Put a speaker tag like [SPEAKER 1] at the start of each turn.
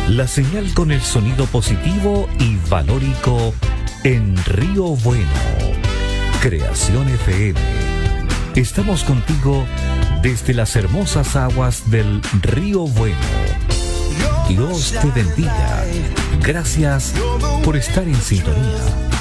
[SPEAKER 1] La señal con el sonido positivo y valórico en Río Bueno. Creación FM. Estamos contigo desde las hermosas aguas del Río Bueno. Dios te bendiga. Gracias por estar en sintonía.